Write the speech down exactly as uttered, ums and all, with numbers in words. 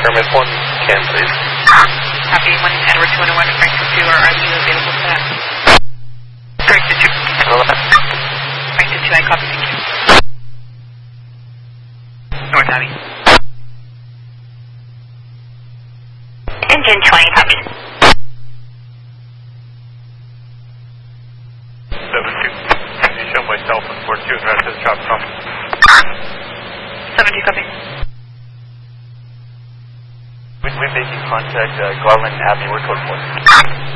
Hermit one, can please. Copy, one Edward two one one, Franklin two, are you available for that? Franklin two. Franklin two, I copy, thank you. North Abbey. Engine twenty, copy. seven two. Can you show myself and four two and rest of the chop from? seven two, copy. We're making contact, uh, Garland Avenue, we're code four.